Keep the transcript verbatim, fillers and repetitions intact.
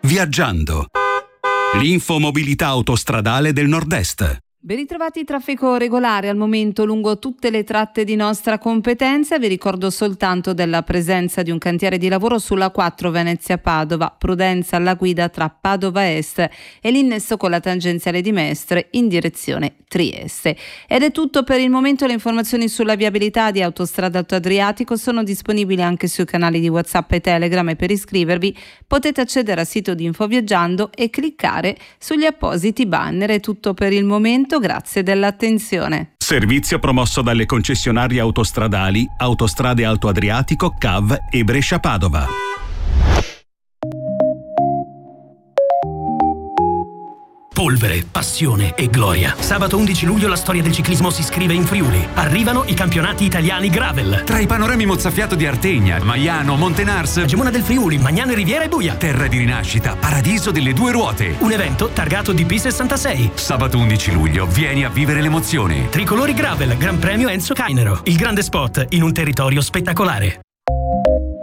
Viaggiando. L'infomobilità autostradale del Nord-Est. Ben ritrovati, traffico regolare al momento lungo tutte le tratte di nostra competenza. Vi ricordo soltanto della presenza di un cantiere di lavoro sulla quattro Venezia-Padova, prudenza alla guida tra Padova Est e l'innesto con la tangenziale di Mestre in direzione Trieste. Ed è tutto per il momento. Le informazioni sulla viabilità di Autostrada Alto Adriatico sono disponibili anche sui canali di WhatsApp e Telegram, e per iscrivervi potete accedere al sito di Infoviaggiando e cliccare sugli appositi banner. È tutto per il momento. Grazie dell'attenzione. Servizio promosso dalle concessionarie autostradali Autostrade Alto Adriatico, C A V e Brescia-Padova. Polvere, passione e gloria. Sabato undici luglio la storia del ciclismo si scrive in Friuli. Arrivano i campionati italiani gravel. Tra i panorami mozzafiato di Artegna, Maiano, Montenars, Gemona del Friuli, Magnano e Riviera e Buia. terra di rinascita, paradiso delle due ruote. Un evento targato D P sessantasei. Sabato undici luglio, vieni a vivere l'emozione. Tricolori gravel, Gran Premio Enzo Cainero. Il grande spot in un territorio spettacolare.